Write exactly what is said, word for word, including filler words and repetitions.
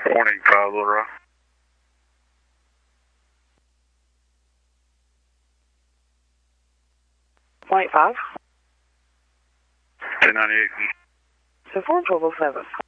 one eight five, Little Rock. one eight five? ten ninety-eight. So four twelve oh seven.